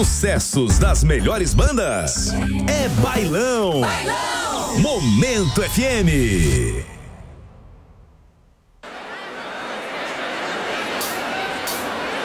Sucessos das melhores bandas. É Bailão. Momento FM.